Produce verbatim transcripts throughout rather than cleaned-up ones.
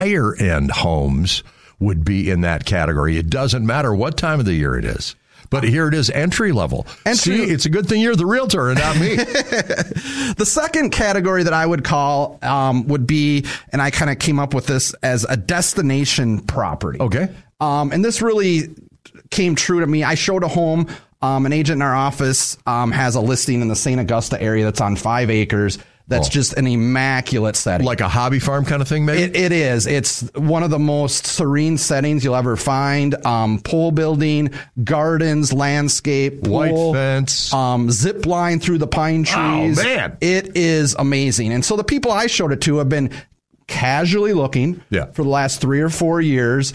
higher end homes would be in that category. It doesn't matter what time of the year it is. But here it is, entry level. Entry. See, it's a good thing you're the realtor and not me. The second category that I would call um, would be, and I kind of came up with this as a destination property. Okay. Um, and this really came true to me. I showed a home. Um, an agent in our office um, has a listing in the Saint Augusta area that's on five acres. That's oh. just an immaculate setting. Like a hobby farm kind of thing, maybe? It, it is. It's one of the most serene settings you'll ever find. Um, pole building, gardens, landscape, pool, white fence, um, zip line through the pine trees. Oh, man. It is amazing. And so the people I showed it to have been casually looking yeah. for the last three or four years,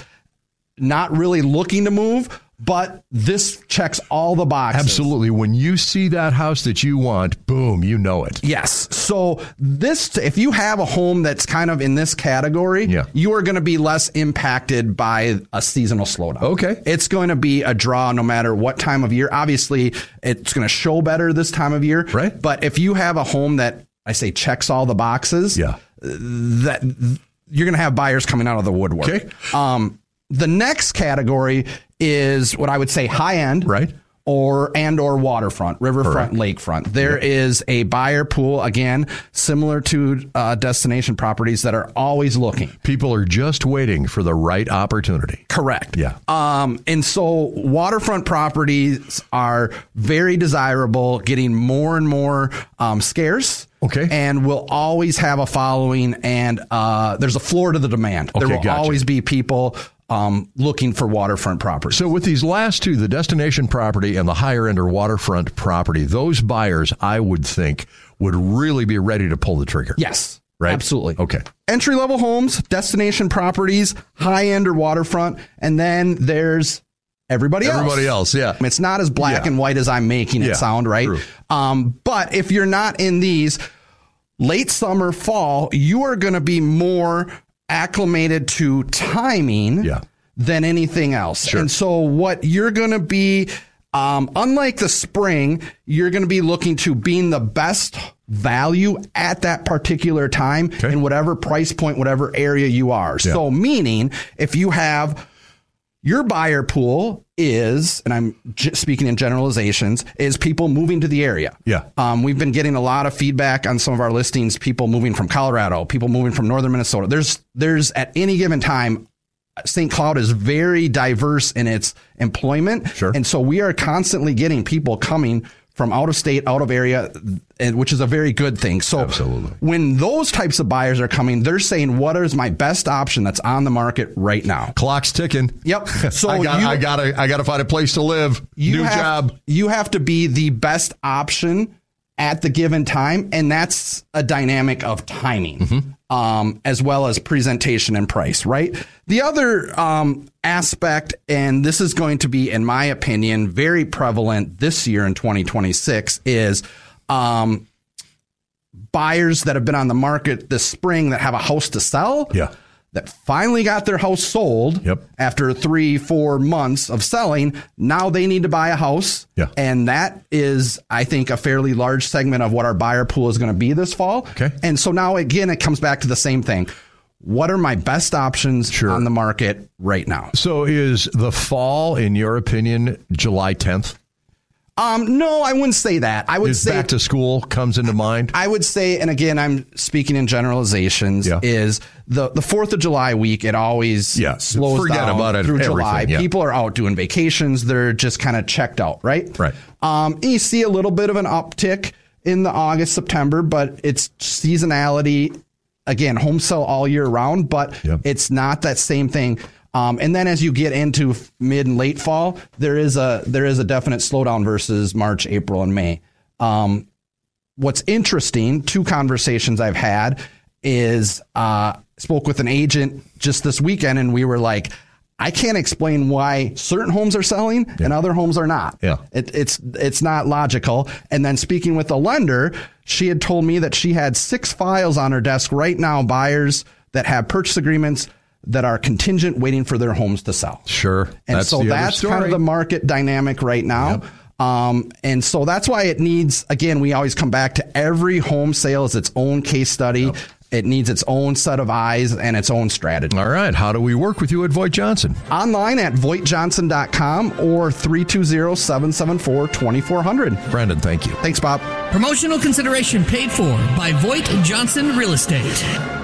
not really looking to move. But this checks all the boxes. Absolutely. When you see that house that you want, boom, you know it. Yes. So this, if you have a home that's kind of in this category, yeah. you are going to be less impacted by a seasonal slowdown. Okay. It's going to be a draw no matter what time of year. Obviously, it's going to show better this time of year. Right. But if you have a home that, I say, checks all the boxes, yeah. that you're going to have buyers coming out of the woodwork. Okay. Um, the next category is what I would say high end, right? Or and or waterfront, riverfront, lakefront. There yep. is a buyer pool, again, similar to uh, destination properties that are always looking. People are just waiting for the right opportunity. Correct. Yeah. Um, and so waterfront properties are very desirable, getting more and more um, scarce. Okay. And will always have a following, and uh, there's a floor to the demand. Okay, there will gotcha. always be people Um, looking for waterfront property. So with these last two, the destination property and the higher end or waterfront property, those buyers, I would think, would really be ready to pull the trigger. Yes. Right? Absolutely. Okay. Entry level homes, destination properties, high end or waterfront, and then there's everybody else. Everybody else, yeah. It's not as black yeah. and white as I'm making it yeah, sound, right? Um, but if you're not in these, late summer, fall, you are going to be more acclimated to timing yeah. than anything else. Sure. And so what you're going to be, um, unlike the spring, you're going to be looking to being the best value at that particular time okay. in whatever price point, whatever area you are. Yeah. So meaning if you have your buyer pool is, and I'm j- speaking in generalizations, is people moving to the area. Yeah. Um, we've been getting a lot of feedback on some of our listings, people moving from Colorado, people moving from northern Minnesota. There's, there's at any given time, Saint Cloud is very diverse in its employment. Sure. And so we are constantly getting people coming from out of state, out of area, and which is a very good thing. So Absolutely. When those types of buyers are coming, they're saying, what is my best option that's on the market right now? Clock's ticking. Yep. So I got you, I gotta I gotta find a place to live. You New have, job. You have to be the best option at the given time, and that's a dynamic of timing, mm-hmm. um, as well as presentation and price, right? The other um, aspect, and this is going to be, in my opinion, very prevalent this year in twenty twenty-six, is um, buyers that have been on the market this spring that have a house to sell. Yeah. That finally got their house sold yep. after three, four months of selling. Now they need to buy a house. Yeah. And that is, I think, a fairly large segment of what our buyer pool is going to be this fall. Okay. And so now, again, it comes back to the same thing. What are my best options sure. on the market right now? So is the fall, in your opinion, July tenth? Um, no, I wouldn't say that. I would is say back to school comes into mind. I would say, and again, I'm speaking in generalizations, yeah. is the, the fourth of July week, it always yeah. slows Forget down about it, through July. yeah. People are out doing vacations. They're just kind of checked out, right? Right. Um, and you see a little bit of an uptick in the August, September, but it's seasonality. Again, home sell all year round, but yep. it's not that same thing. Um, and then as you get into mid and late fall, there is a there is a definite slowdown versus March, April, and May. Um, what's interesting, two conversations I've had is uh, spoke with an agent just this weekend, and we were like, I can't explain why certain homes are selling yeah. and other homes are not. Yeah. It, it's it's not logical. And then speaking with a lender, she had told me that she had six files on her desk right now, buyers that have purchase agreements that are contingent waiting for their homes to sell. Sure. And that's so that's kind of the market dynamic right now. Yep. Um, and so that's why it needs, again, we always come back to every home sale is its own case study. Yep. It needs its own set of eyes and its own strategy. All right. How do we work with you at Voigt Johnson? Online at voigt johnson dot com or three two zero, seven seven four, two four zero zero. Brandon, thank you. Thanks, Bob. Promotional consideration paid for by Voigt Johnson Real Estate.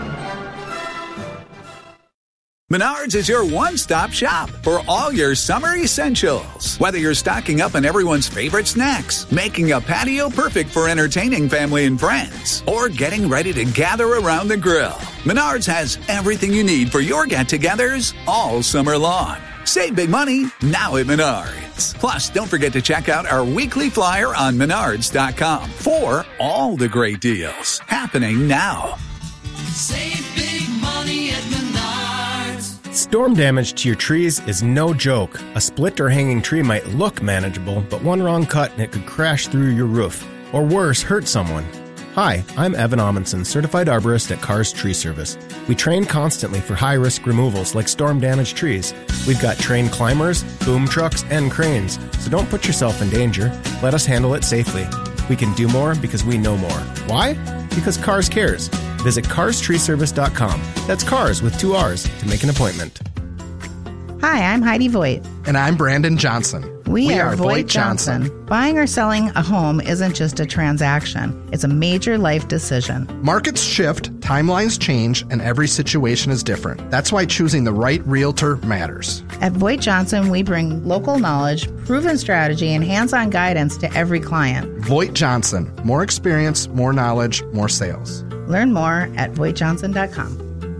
Menards is your one-stop shop for all your summer essentials. Whether you're stocking up on everyone's favorite snacks, making a patio perfect for entertaining family and friends, or getting ready to gather around the grill, Menards has everything you need for your get-togethers all summer long. Save big money now at Menards. Plus, don't forget to check out our weekly flyer on menards dot com for all the great deals happening now. Save big money at Menards. Storm damage to your trees is no joke. A split or hanging tree might look manageable, but one wrong cut and it could crash through your roof. Or worse, hurt someone. Hi, I'm Evan Amundsen, certified arborist at Cars Tree Service. We train constantly for high-risk removals like storm-damaged trees. We've got trained climbers, boom trucks, and cranes, so don't put yourself in danger. Let us handle it safely. We can do more because we know more. Why? Because Cars cares. Visit cars tree service dot com. That's cars with two R's to make an appointment. Hi, I'm Heidi Voigt. And I'm Brandon Johnson. We, we are, are Voigt Johnson. Johnson. Buying or selling a home isn't just a transaction. It's a major life decision. Markets shift, timelines change, and every situation is different. That's why choosing the right realtor matters. At Voigt Johnson, we bring local knowledge, proven strategy, and hands-on guidance to every client. Voigt Johnson. More experience, more knowledge, more sales. Learn more at voigt johnson dot com.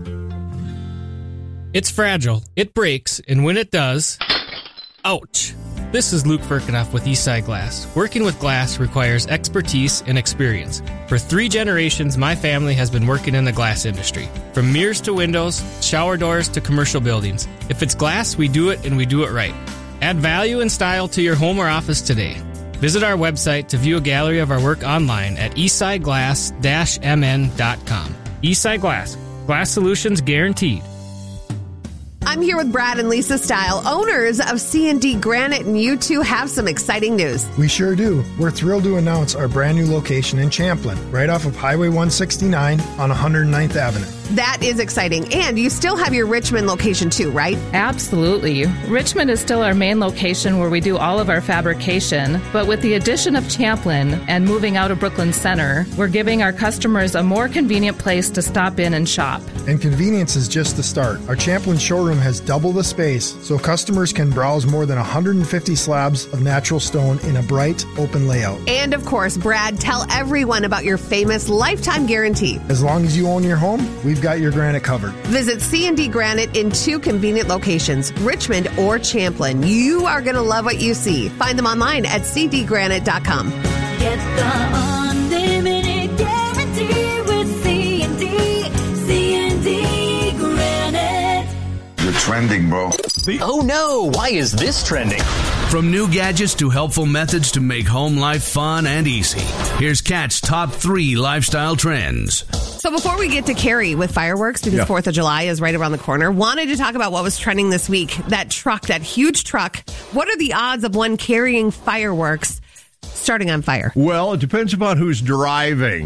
It's fragile, it breaks, and when it does, ouch. This is Luke Firkinoff with Eastside Glass. Working with glass requires expertise and experience. For three generations, my family has been working in the glass industry. From mirrors to windows, shower doors to commercial buildings. If it's glass, we do it and we do it right. Add value and style to your home or office today. Visit our website to view a gallery of our work online at eastside glass dash m n dot com. Eastside Glass. Glass solutions guaranteed. I'm here with Brad and Lisa Style, owners of C and D Granite, and you two have some exciting news. We sure do. We're thrilled to announce our brand new location in Champlin, right off of Highway one sixty-nine on one hundred ninth Avenue. That is exciting. And you still have your Richmond location too, right? Absolutely. Richmond is still our main location where we do all of our fabrication, but with the addition of Champlin and moving out of Brooklyn Center, we're giving our customers a more convenient place to stop in and shop. And convenience is just the start. Our Champlin showroom has double the space, so customers can browse more than one hundred fifty slabs of natural stone in a bright, open layout. And of course, Brad, tell everyone about your famous lifetime guarantee. As long as you own your home, we've got your granite covered. Visit C and D Granite in two convenient locations, Richmond or Champlin. You are going to love what you see. Find them online at c d granite dot com. Get the unlimited guarantee with C and D. C and D Granite. You're trending, bro. Oh no, why is this trending? From new gadgets to helpful methods to make home life fun and easy. Here's Kat's top three lifestyle trends. So before we get to Carrie with fireworks, because yeah. fourth of July is right around the corner, wanted to talk about what was trending this week. That truck, that huge truck. What are the odds of one carrying fireworks starting on fire? Well, it depends upon who's driving.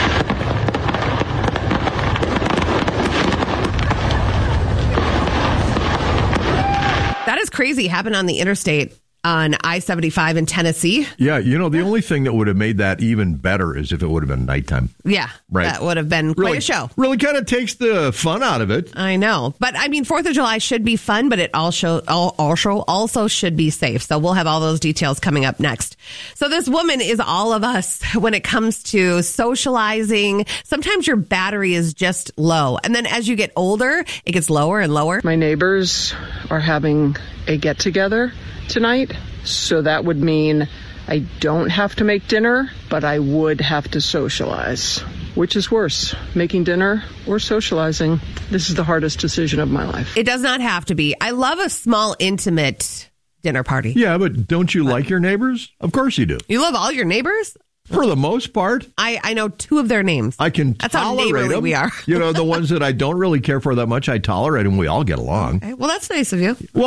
That is crazy. Happened on the interstate on I seventy-five in Tennessee. Yeah, you know, the only thing that would have made that even better is if it would have been nighttime. Yeah, right. That would have been quite really, a show. Really kind of takes the fun out of it. I know. But, I mean, fourth of July should be fun, but it also, also, also should be safe. So we'll have all those details coming up next. So this woman is all of us when it comes to socializing. Sometimes your battery is just low. And then as you get older, it gets lower and lower. My neighbors are having a get-together tonight, so that would mean I don't have to make dinner, but I would have to socialize. Which is worse, making dinner or socializing? This is the hardest decision of my life. It does not have to be. I love a small, intimate dinner party. Yeah, but don't you like your neighbors? Of course you do. You love all your neighbors? For the most part. I, I know two of their names. I can That's tolerate how neighborly them. we are. You know, the ones that I don't really care for that much, I tolerate them. We all get along. Okay. Well, that's nice of you. That's well, nice.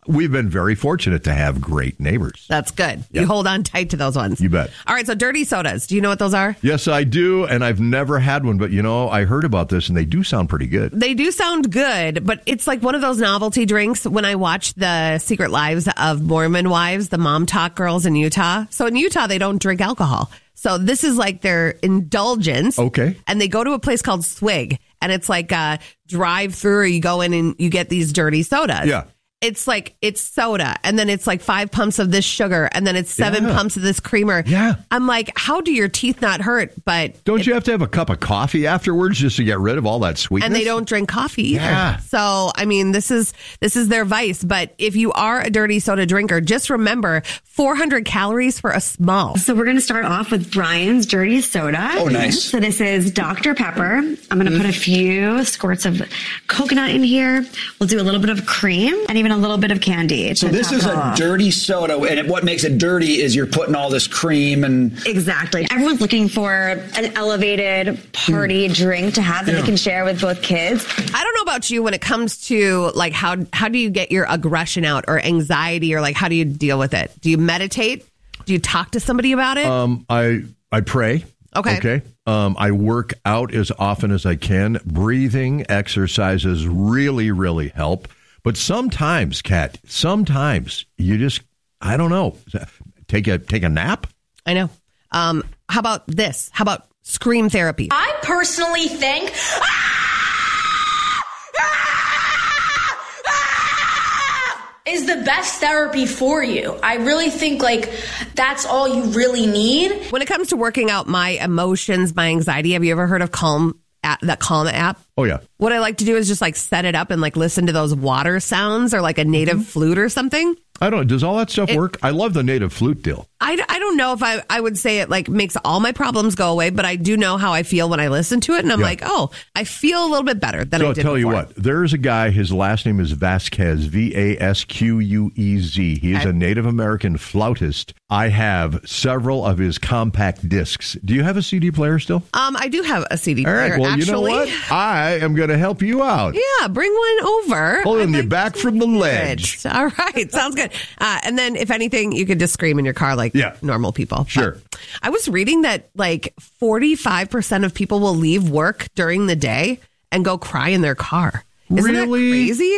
we've been very fortunate to have great neighbors. That's good. Yep. You hold on tight to those ones. You bet. All right, so dirty sodas. Do you know what those are? Yes, I do, and I've never had one, but, you know, I heard about this, and they do sound pretty good. They do sound good, but it's like one of those novelty drinks when I watch the Secret Lives of Mormon Wives, the Mom Talk girls in Utah. So in Utah, they don't drink alcohol. So this is like their indulgence. Okay. And they go to a place called Swig, and it's like a drive-through, or you go in and you get these dirty sodas. Yeah. It's like, it's soda, and then it's like five pumps of this sugar, and then it's seven Yeah. pumps of this creamer. Yeah. I'm like, how do your teeth not hurt? But Don't you have to have a cup of coffee afterwards just to get rid of all that sweetness? and they don't drink coffee either. Yeah. So, I mean, this is this is their vice. But if you are a dirty soda drinker, just remember four hundred calories for a small. So we're going to start off with Brian's Dirty Soda. Oh, nice. So this is Doctor Pepper. I'm going to put a few squirts of coconut in here. We'll do a little bit of cream and even a little bit of candy. So to this top is it a off. dirty soda, and what makes it dirty is you're putting all this cream and... Exactly. Everyone's looking for an elevated party drink to have that Yeah. they can share with both kids. I don't know about you when it comes to like how how do you get your aggression out or anxiety, or like how do you deal with it? Do you meditate? Do you talk to somebody about it? Um, I I pray. Okay. Okay. Um, I work out as often as I can. Breathing exercises really, really help. But sometimes, Kat, sometimes you just, I don't know, take a take a nap. I know. Um, how about this? How about scream therapy? I personally think is the best therapy for you. I really think like that's all you really need. When it comes to working out my emotions, my anxiety, have you ever heard of Calm, app, that Calm app? Oh, yeah. What I like to do is just like set it up and like listen to those water sounds or like a native Mm-hmm. flute or something. I don't, does all that stuff It- work? I love the native flute deal. I, I don't know if I, I would say it like makes all my problems go away, but I do know how I feel when I listen to it. And I'm Yeah. like, oh, I feel a little bit better than So I I'll did tell you before. what, there's a guy, his last name is Vasquez, V A S Q U E Z. He is Okay. a Native American flautist. I have several of his compact discs. Do you have a C D player still? Um, I do have a C D All player, right, well, actually. you know what? I am going to help you out. Yeah, bring one over. Pulling you back from the ledge. All right, sounds good. Uh, and then, if anything, you could just scream in your car like Yeah. normal people. Sure. But I was reading that like forty-five percent of people will leave work during the day and go cry in their car. Isn't that Really? crazy?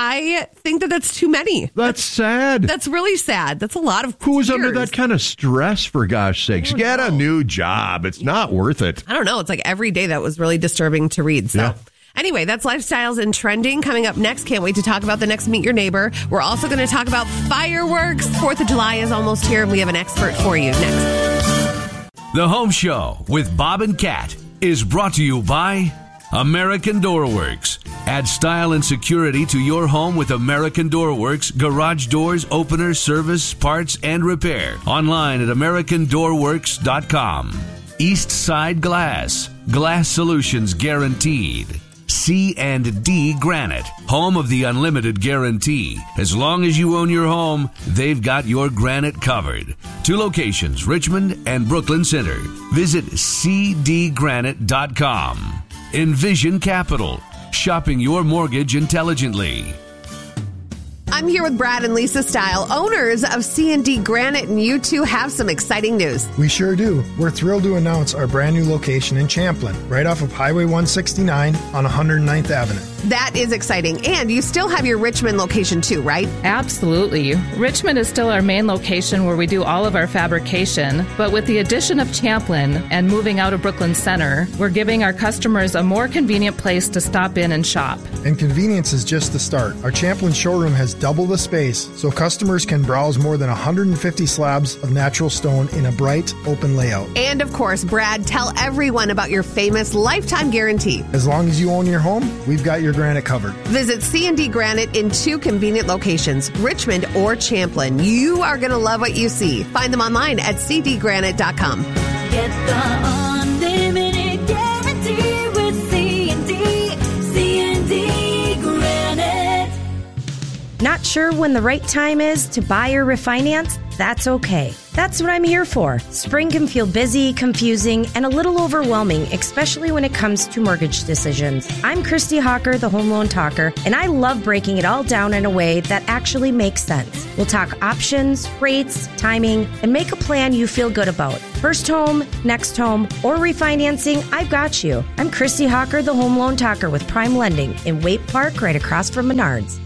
I think that that's too many. That's sad. That's really sad. That's a lot of Who's under tears. that kind of stress, for gosh sakes? Get a new job. It's not worth it. I don't know. It's like every day that was really disturbing to read. So. Yeah. Anyway, that's Lifestyles and Trending. Coming up next, can't wait to talk about the next Meet Your Neighbor. We're also going to talk about fireworks. Fourth of July is almost here, and we have an expert for you next. The Home Show with Bob and Kat is brought to you by American Door Works. Add style and security to your home with American Door Works garage doors, openers, service, parts, and repair. Online at american door works dot com. East Side Glass. Glass solutions guaranteed. C and D Granite, home of the unlimited guarantee. As long as you own your home, they've got your granite covered. Two locations, Richmond and Brooklyn Center. Visit c d granite dot com. Envision Capital, shopping your mortgage intelligently. I'm here with Brad and Lisa Style, owners of C and D Granite, and you two have some exciting news. We sure do. We're thrilled to announce our brand new location in Champlin, right off of Highway one sixty-nine on one hundred ninth Avenue. That is exciting. And you still have your Richmond location too, right? Absolutely. Richmond is still our main location where we do all of our fabrication, but with the addition of Champlin and moving out of Brooklyn Center, we're giving our customers a more convenient place to stop in and shop. And convenience is just the start. Our Champlin showroom has double the space, so customers can browse more than one hundred fifty slabs of natural stone in a bright, open layout. And of course, Brad, tell everyone about your famous lifetime guarantee. As long as you own your home, we've got your granite covered. Visit C and D Granite in two convenient locations, Richmond or Champlin. You are going to love what you see. Find them online at c d granite dot com. Get the unlimited guarantee with C and D, C and D Granite. Not sure when the right time is to buy or refinance? That's okay. That's what I'm here for. Spring can feel busy, confusing, and a little overwhelming, especially when it comes to mortgage decisions. I'm Christy Hawker, the Home Loan Talker, and I love breaking it all down in a way that actually makes sense. We'll talk options, rates, timing, and make a plan you feel good about. First home, next home, or refinancing, I've got you. I'm Christy Hawker, the Home Loan Talker with Prime Lending in Waite Park, right across from Menards.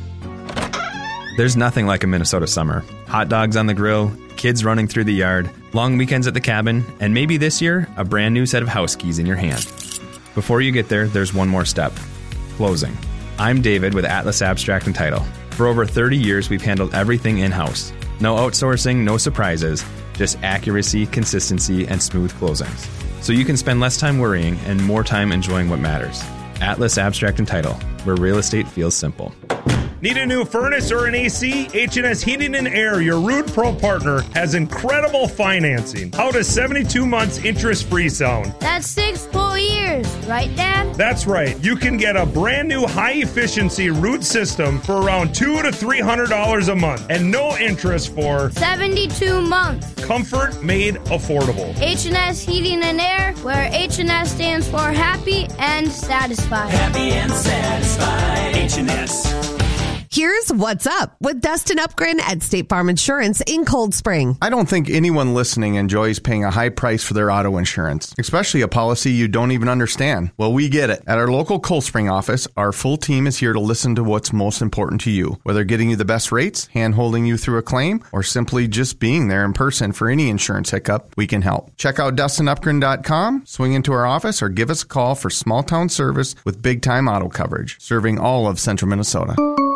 There's nothing like a Minnesota summer. Hot dogs on the grill, kids running through the yard, long weekends at the cabin, and maybe this year, a brand new set of house keys in your hand. Before you get there, there's one more step. Closing. I'm David with Atlas Abstract and Title. For over thirty years, we've handled everything in-house. No outsourcing, no surprises, just accuracy, consistency, and smooth closings. So you can spend less time worrying and more time enjoying what matters. Atlas Abstract and Title, where real estate feels simple. Need a new furnace or an A C? H and S Heating and Air, your Rude Pro partner, has incredible financing. How does seventy-two months interest-free sound? That's six full years, right, Dad? That's right. You can get a brand new high-efficiency Rude system for around two hundred to three hundred dollars a month and no interest for seventy-two months. Comfort made affordable. H and S Heating and Air, where H and S stands for happy and satisfied. Happy and satisfied. H and S. Here's what's up with Dustin Upgren at State Farm Insurance in Cold Spring. I don't think anyone listening enjoys paying a high price for their auto insurance, especially a policy you don't even understand. Well, we get it. At our local Cold Spring office, our full team is here to listen to what's most important to you. Whether getting you the best rates, hand-holding you through a claim, or simply just being there in person for any insurance hiccup, we can help. Check out Dustin Upgren dot com, swing into our office, or give us a call for small-town service with big-time auto coverage, serving all of central Minnesota.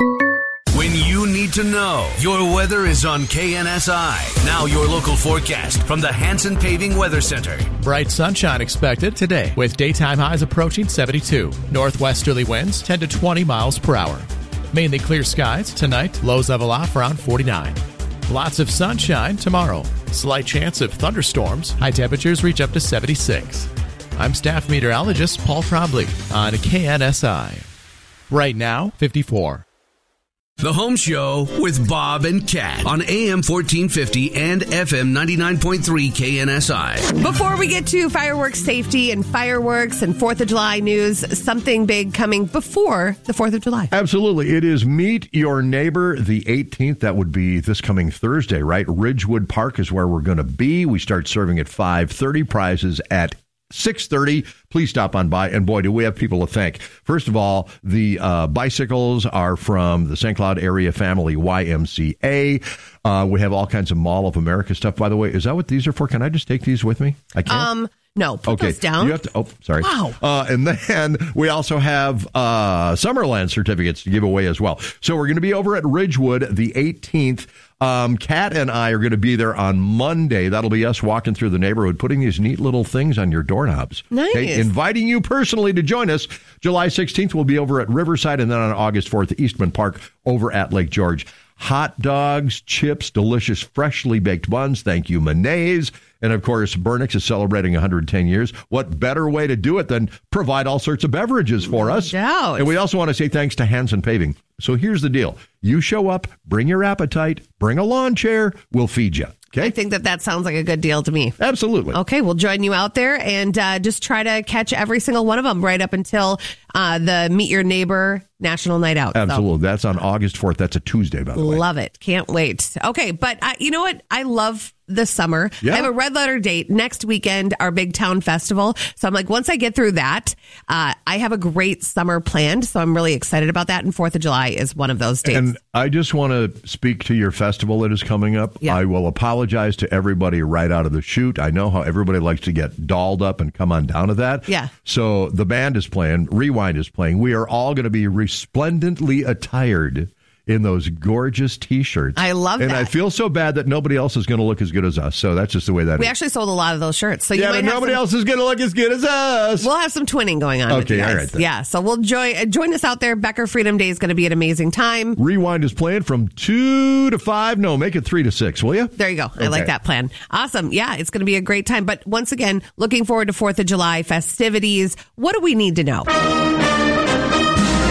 When you need to know, your weather is on K N S I. Now your local forecast from the Hanson Paving Weather Center. Bright sunshine expected today with daytime highs approaching seventy-two. Northwesterly winds ten to twenty miles per hour. Mainly clear skies tonight, lows level off around forty-nine. Lots of sunshine tomorrow. Slight chance of thunderstorms. High temperatures reach up to seventy-six. I'm staff meteorologist Paul Trombley on K N S I. Right now, fifty-four. The Home Show with Bob and Kat on A M fourteen fifty and F M ninety-nine point three K N S I. Before we get to fireworks safety and fireworks and fourth of July news, something big coming before the fourth of July. Absolutely. It is Meet Your Neighbor the eighteenth. That would be this coming Thursday, right? Ridgewood Park is where we're going to be. We start serving at five thirty, prizes at six thirty. Please stop on by. And boy, do we have people to thank. First of all, the uh, bicycles are from the Saint Cloud Area Family Y M C A. Uh, we have all kinds of Mall of America stuff. By the way, is that what these are for? Can I just take these with me? I can't. Um, no, put okay. those down. You have to, oh, sorry. Wow. Uh, and then we also have uh, Summerland certificates to give away as well. So we're going to be over at Ridgewood the eighteenth. Um, Kat and I are going to be there on Monday. That'll be us walking through the neighborhood, putting these neat little things on your doorknobs. Nice. Okay? Inviting you personally to join us. July sixteenth, we'll be over at Riverside, and then on August fourth, Eastman Park over at Lake George. Hot dogs, chips, delicious freshly baked buns. Thank you, Mayonnaise. And, of course, Burnix is celebrating one hundred ten years. What better way to do it than provide all sorts of beverages for us? No doubt. And we also want to say thanks to Hanson Paving. So here's the deal. You show up, bring your appetite, bring a lawn chair, we'll feed you. Okay. I think that that sounds like a good deal to me. Absolutely. Okay, we'll join you out there and uh, just try to catch every single one of them right up until uh, the Meet Your Neighbor National Night Out. Absolutely. So. That's on August fourth. That's a Tuesday, by the way. Love it. Can't wait. Okay, but I, you know what? I love the summer. Yeah. I have a red letter date next weekend, our Big Town Festival. So I'm like, once I get through that, uh, I have a great summer planned. So I'm really excited about that. And fourth of July is one of those dates. And I just want to speak to your festival that is coming up. Yeah. I will apologize to everybody right out of the chute. I know how everybody likes to get dolled up and come on down to that. Yeah. So the band is playing, Rewind is playing. We are all going to be resplendently attired in those gorgeous T-shirts. I love and that. And I feel so bad that nobody else is going to look as good as us. So that's just the way that we is. actually sold a lot of those shirts. So you yeah, might but have nobody some, else is going to look as good as us. We'll have some twinning going on. Okay, with you guys. all right then. Yeah, so we'll join, join us out there. Becker Freedom Day is going to be an amazing time. Rewind is playing from two to five. No, make it three to six, will you? There you go. I Okay. like that plan. Awesome. Yeah, it's going to be a great time. But once again, looking forward to fourth of July festivities. What do we need to know?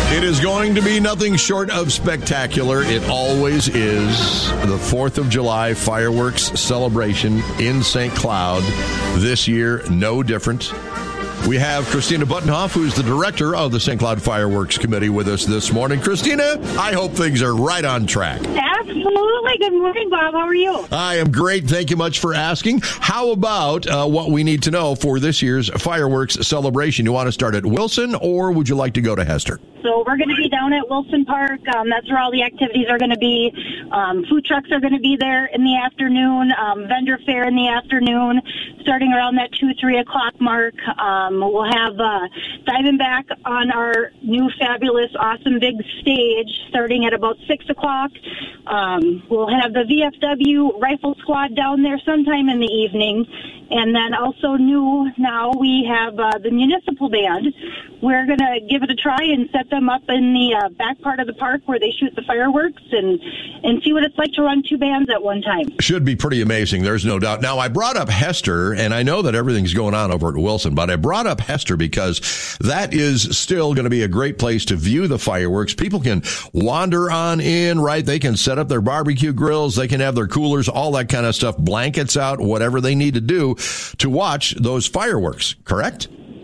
It is going to be nothing short of spectacular. It always is. The fourth of July fireworks celebration in Saint Cloud. This year, no different. We have Christina Buttenhoff, who's the director of the Saint Cloud Fireworks Committee, with us this morning. Christina, I hope things are right on track. Absolutely. Good morning, Bob. How are you? I am great. Thank you much for asking. How about uh, what we need to know for this year's fireworks celebration? You want to start at Wilson, or would you like to go to Hester? So we're going to be down at Wilson Park. Um, that's where all the activities are going to be. Um, food trucks are going to be there in the afternoon. Um, vendor fair in the afternoon, starting around that two, three o'clock mark. Um, we'll have uh, diving back on our new fabulous, awesome big stage starting at about six o'clock. Um, we'll have the V F W Rifle Squad down there sometime in the evening. And then also new now, we have uh, the municipal band. We're going to give it a try and set them up in the uh, back part of the park where they shoot the fireworks and, and see what it's like to run two bands at one time. Should be pretty amazing. There's no doubt. Now, I brought up Hester, and I know that everything's going on over at Wilson, but I brought up Hester because that is still going to be a great place to view the fireworks. People can wander on in, right? They can set up their barbecue grills. They can have their coolers, all that kind of stuff, blankets out, whatever they need to do to watch those fireworks, correct?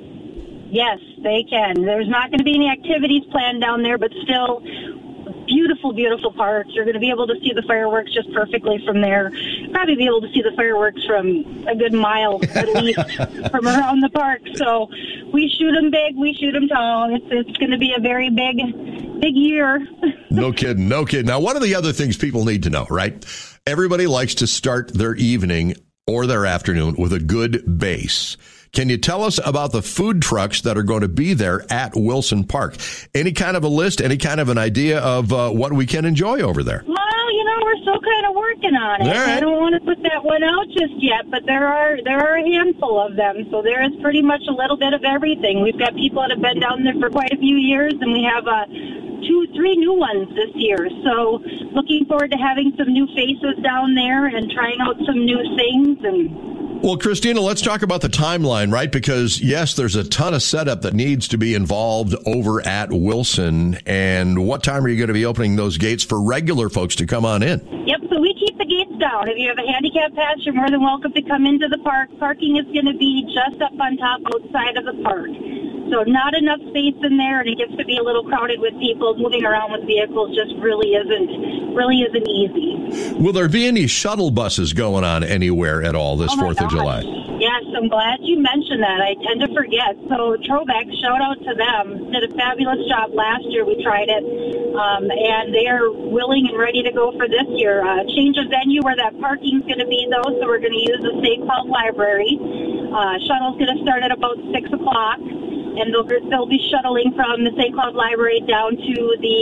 Yes, they can. There's not going to be any activities planned down there, but still beautiful, beautiful park. You're going to be able to see the fireworks just perfectly from there. Probably be able to see the fireworks from a good mile at least from around the park. So we shoot them big, we shoot them tall. It's, it's going to be a very big, big year. No kidding, no kidding. Now, one of the other things people need to know, right? Everybody likes to start their evening or their afternoon with a good base. Can you tell us about the food trucks that are going to be there at Wilson Park? Any kind of a list, any kind of an idea of uh, what we can enjoy over there? Well, you know, we're still kind of working on it. Right. I don't want to put that one out just yet, but there are there are a handful of them. So there is pretty much a little bit of everything. We've got people that have been down there for quite a few years, and we have uh, two, three new ones this year. So looking forward to having some new faces down there and trying out some new things. And well, Christina, let's talk about the timeline, right? Because, yes, there's a ton of setup that needs to be involved over at Wilson. And what time are you going to be opening those gates for regular folks to come on in? Yep, so we keep the gates down. If you have a handicap pass, you're more than welcome to come into the park. Parking is going to be just up on top outside of the park. So not enough space in there, and it gets to be a little crowded with people. Moving around with vehicles just really isn't really isn't easy. Will there be any shuttle buses going on anywhere at all this oh fourth of July? Yes, I'm glad you mentioned that. I tend to forget. So Trobeck, shout out to them. Did a fabulous job last year. We tried it, um, and they are willing and ready to go for this year. Uh, change of venue where that parking's going to be, though, so we're going to use the Saint Cloud Library. Uh, shuttle's going to start at about six o'clock. And they'll, they'll be shuttling from the Saint Cloud Library down to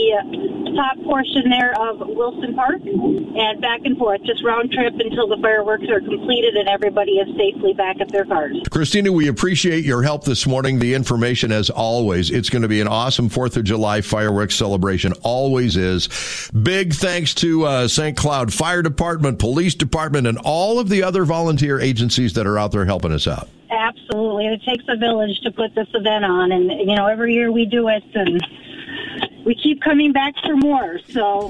the top portion there of Wilson Park and back and forth, just round trip until the fireworks are completed and everybody is safely back at their cars. Christina, we appreciate your help this morning. The information, as always, it's going to be an awesome fourth of July fireworks celebration. Always is. Big thanks to uh, Saint Cloud Fire Department, Police Department, and all of the other volunteer agencies that are out there helping us out. Absolutely. It takes a village to put this event on. And, you know, every year we do it, and we keep coming back for more. So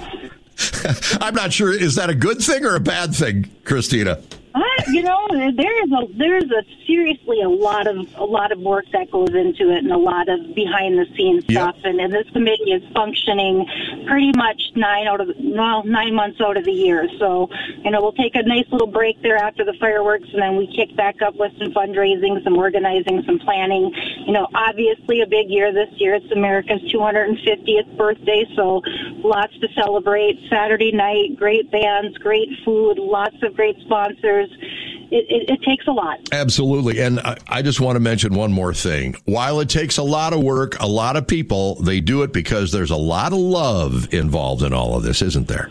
I'm not sure. Is that a good thing or a bad thing, Christina? Uh, you know, there is a there is a seriously a lot of a lot of work that goes into it, and a lot of behind the scenes stuff. Yep. And, and this committee is functioning pretty much nine out of well nine months out of the year. So, you know, we'll take a nice little break there after the fireworks, and then we kick back up with some fundraising, some organizing, some planning. You know, obviously a big year this year. It's America's two hundred fiftieth birthday, so lots to celebrate. Saturday night, great bands, great food, lots of great sponsors. It, it, it takes a lot. Absolutely. And I, I just want to mention one more thing. While it takes a lot of work, a lot of people, they do it because there's a lot of love involved in all of this, isn't there?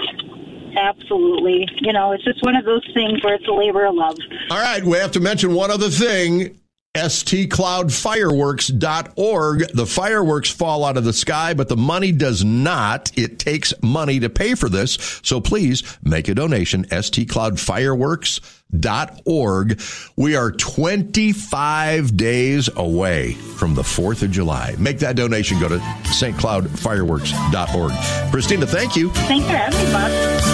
Absolutely. You know, it's just one of those things where it's a labor of love. All right. We have to mention one other thing. S T cloud fireworks dot org. The fireworks fall out of the sky, but the money does not. It takes money to pay for this. So please make a donation. S T cloud fireworks dot org. We are twenty-five days away from the fourth of July. Make that donation. Go to S T cloud fireworks dot org. Christina, thank you. Thanks for having me, Bob.